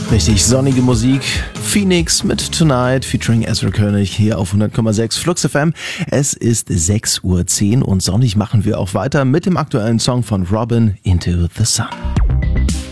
Richtig sonnige Musik. Phoenix mit Tonight featuring Ezra König hier auf 100,6 Flux FM. Es ist 6:10 Uhr und sonnig machen wir auch weiter mit dem aktuellen Song von Robin, Into the Sun.